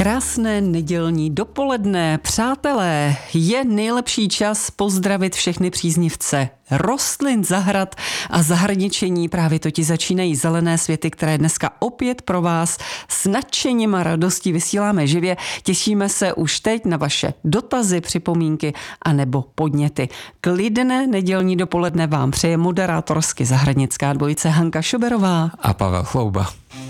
Krásné nedělní dopoledne, přátelé, je nejlepší čas pozdravit všechny příznivce rostlin, zahrad a zahradničení. Právě totiž začínají zelené světy, které dneska opět pro vás s nadšením a radostí vysíláme živě. Těšíme se už teď na vaše dotazy, připomínky a nebo podněty. Klidné nedělní dopoledne vám přeje moderátorsky zahradnická dvojice Hanka Šoberová a Pavel Chlouba.